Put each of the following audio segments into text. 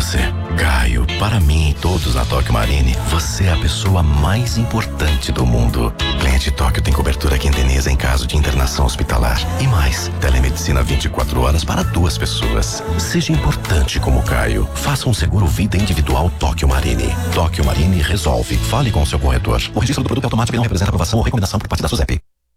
você. Caio, para mim e todos na Tóquio Marine, você é a pessoa mais importante do mundo. Cliente Tóquio tem cobertura que indeniza em caso de internação hospitalar. E mais, telemedicina 24 horas para 2 pessoas. Seja importante como Caio. Faça um seguro vida individual Tóquio Marine. Tóquio Marine resolve. Fale com seu corretor. O registro do produto automático não representa aprovação ou recomendação por parte da SUSEP.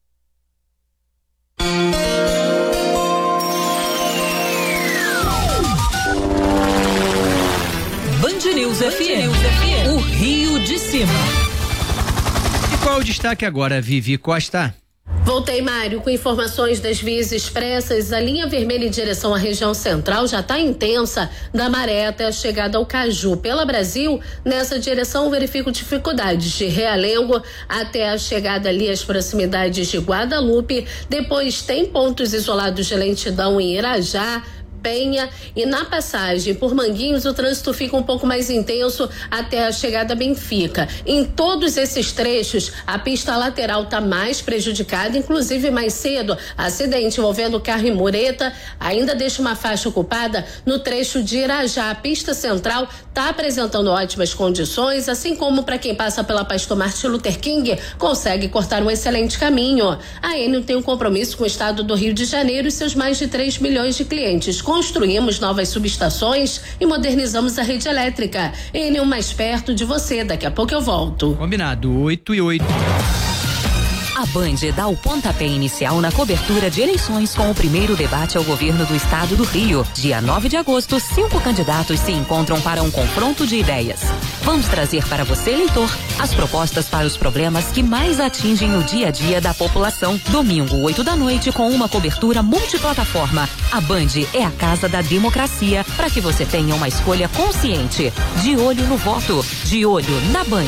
Band News FM, o Rio de Cima. E qual o destaque agora, Vivi Costa? Voltei, Mário, com informações das vias expressas. A linha vermelha em direção à região central já está intensa, da Maré até a chegada ao Caju. Pela Brasil, nessa direção verifico dificuldades de Realengo até a chegada ali às proximidades de Guadalupe. Depois tem pontos isolados de lentidão em Irajá, Penha, e na passagem por Manguinhos o trânsito fica um pouco mais intenso até a chegada a Benfica. Em todos esses trechos a pista lateral está mais prejudicada, inclusive mais cedo acidente envolvendo carro e mureta ainda deixa uma faixa ocupada no trecho de Irajá. A pista central está apresentando ótimas condições, assim como para quem passa pela Pastor Martin Luther King consegue cortar um excelente caminho. A Enel tem um compromisso com o estado do Rio de Janeiro e seus mais de 3 milhões de clientes. Construímos novas subestações e modernizamos a rede elétrica. Enel, mais perto de você. Daqui a pouco eu volto. Combinado, 8:08. A Band dá o pontapé inicial na cobertura de eleições com o primeiro debate ao governo do estado do Rio. Dia 9 de agosto, 5 candidatos se encontram para um confronto de ideias. Vamos trazer para você, eleitor, as propostas para os problemas que mais atingem o dia a dia da população. Domingo, 8 da noite, com uma cobertura multiplataforma. A Band é a casa da democracia, para que você tenha uma escolha consciente. De olho no voto, de olho na Band.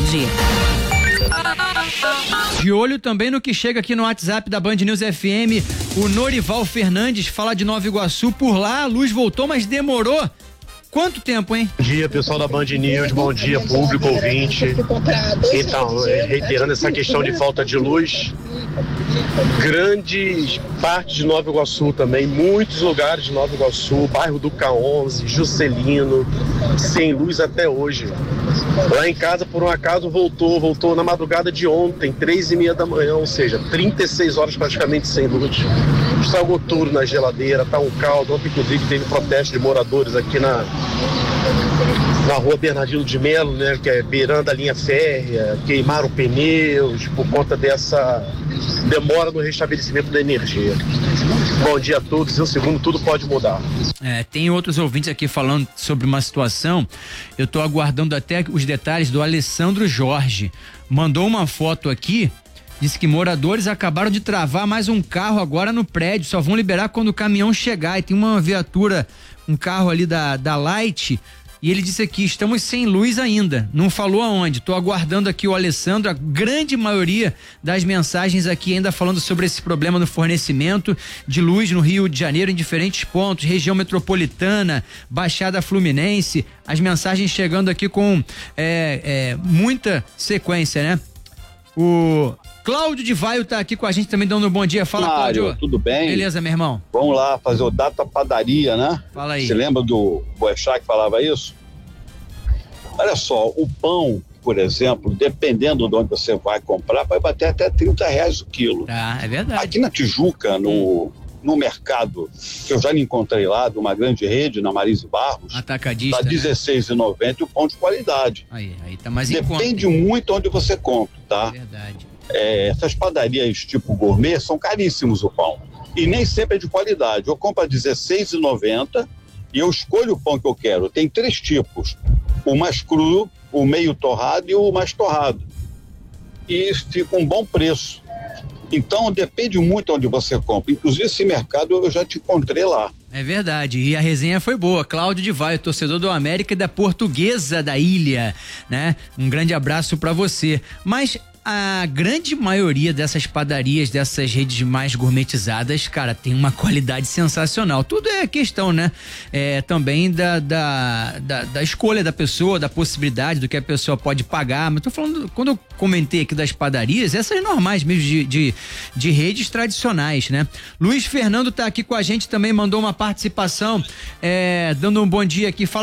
De olho também no que chega aqui no WhatsApp da Band News FM, o Norival Fernandes fala de Nova Iguaçu. Por lá a luz voltou, mas demorou. Quanto tempo, hein? Bom dia, pessoal da Band News, bom dia, público ouvinte. Então, reiterando essa questão de falta de luz, grandes partes de Nova Iguaçu também, muitos lugares de Nova Iguaçu, bairro do K11, Juscelino, sem luz até hoje. Lá em casa, por um acaso, voltou na madrugada de ontem, 3:30 da manhã, ou seja, 36 horas praticamente sem luz. Estragou tudo na geladeira, tá um caldo. Ontem, inclusive, teve protesto de moradores aqui na rua Bernardino de Melo, né, que é beirando a linha férrea, queimaram pneus por conta dessa demora no restabelecimento da energia. Bom dia a todos, e um segundo, tudo pode mudar. Tem outros ouvintes aqui falando sobre uma situação, eu tô aguardando até os detalhes do Alessandro Jorge, mandou uma foto aqui, disse que moradores acabaram de travar mais um carro agora no prédio, só vão liberar quando o caminhão chegar, e tem uma viatura, um carro ali da Light, e ele disse aqui, estamos sem luz ainda, não falou aonde, tô aguardando aqui o Alessandro, a grande maioria das mensagens aqui ainda falando sobre esse problema no fornecimento de luz no Rio de Janeiro em diferentes pontos, região metropolitana, Baixada Fluminense, as mensagens chegando aqui com muita sequência, né? O Cláudio de Vaio tá aqui com a gente também dando um bom dia. Fala, Cláudio. Tudo bem? Beleza, meu irmão? Vamos lá fazer o Data Padaria, né? Fala aí. Você lembra do Boechat que falava isso? Olha só, o pão, por exemplo, dependendo de onde você vai comprar, vai bater até R$30 o quilo. Ah, é verdade. Aqui na Tijuca, no mercado, que eu já encontrei lá, de uma grande rede, na Marise Barros, atacadista, tá R$16,90 e o pão de qualidade. Aí tá mais em conta. Depende muito onde você compra, tá? É verdade. Essas padarias tipo gourmet são caríssimos o pão. E nem sempre é de qualidade. Eu compro a R$16,90 e eu escolho o pão que eu quero. Tem 3 tipos. O mais cru, o meio torrado e o mais torrado. E fica um bom preço. Então depende muito onde você compra. Inclusive esse mercado eu já te encontrei lá. É verdade, e a resenha foi boa. Cláudio de Vaio, torcedor do América e da Portuguesa da Ilha, né? Um grande abraço pra você. Mas a grande maioria dessas padarias, dessas redes mais gourmetizadas, cara, tem uma qualidade sensacional. Tudo é questão, né? Também da escolha da pessoa, da possibilidade do que a pessoa pode pagar. Mas tô falando, quando eu comentei aqui das padarias, essas normais mesmo de redes tradicionais, né? Luiz Fernando tá aqui com a gente também, mandou uma participação, dando um bom dia aqui. Fala